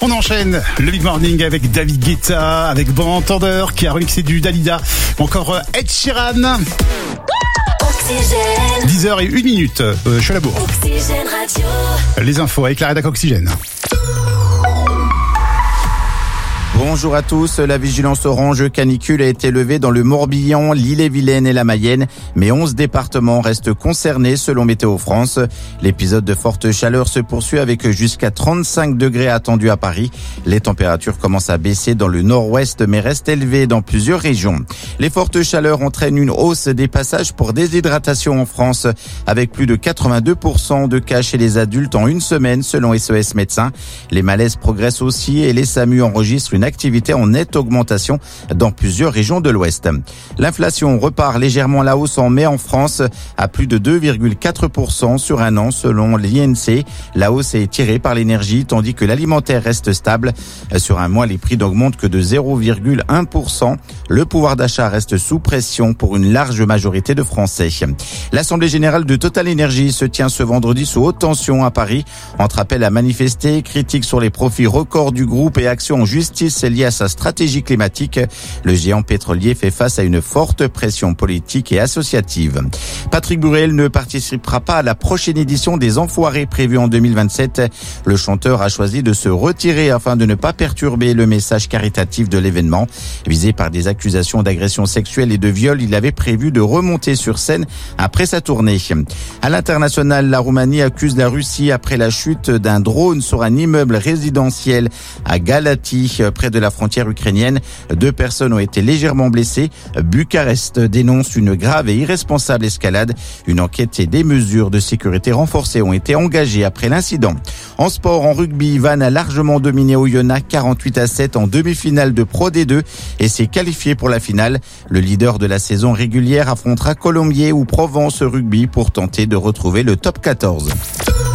On enchaîne le Big Morning avec David Guetta, avec Bon Entendeur qui a remixé du Dalida, ou encore Ed Sheeran. 10h01, je suis à la bourre. Oxygène Radio. Les infos avec la rédac Oxygène. Bonjour à tous. La vigilance orange canicule a été levée dans le Morbihan, l'Ille-et-Vilaine et la Mayenne, mais 11 départements restent concernés selon Météo France. L'épisode de forte chaleur se poursuit avec jusqu'à 35 degrés attendus à Paris. Les températures commencent à baisser dans le nord-ouest mais restent élevées dans plusieurs régions. Les fortes chaleurs entraînent une hausse des passages pour déshydratation en France, avec plus de 82% de cas chez les adultes en une semaine selon SOS Médecins. Les malaises progressent aussi et les SAMU enregistrent une activité en nette augmentation dans plusieurs régions de l'Ouest. L'inflation repart légèrement à la hausse en mai en France à plus de 2,4% sur un an selon l'INSEE. La hausse est tirée par l'énergie tandis que l'alimentaire reste stable. Sur un mois, les prix n'augmentent que de 0,1%. Le pouvoir d'achat reste sous pression pour une large majorité de Français. L'Assemblée générale de Total Energy se tient ce vendredi sous haute tension à Paris. Entre appels à manifester, critiques sur les profits records du groupe et actions en justice liées à sa stratégie climatique, le géant pétrolier fait face à une forte pression politique et associative. Patrick Bruel ne participera pas à la prochaine édition des Enfoirés prévue en 2027. Le chanteur a choisi de se retirer afin de ne pas perturber le message caritatif de l'événement. Visé par des accusations d'agression sexuelle et de viol, il avait prévu de remonter sur scène après sa tournée. À l'international, la Roumanie accuse la Russie après la chute d'un drone sur un immeuble résidentiel à Galați, près de la frontière ukrainienne. 2 personnes ont été légèrement blessées. Bucarest dénonce une grave et irresponsable escalade. Une enquête et des mesures de sécurité renforcées ont été engagées après l'incident. En sport, en rugby, Vannes a largement dominé Oyonnax 48-7 en demi-finale de Pro D2 et s'est qualifié pour la finale. Le leader de la saison régulière affrontera Colombier ou Provence Rugby pour tenter de retrouver le top 14.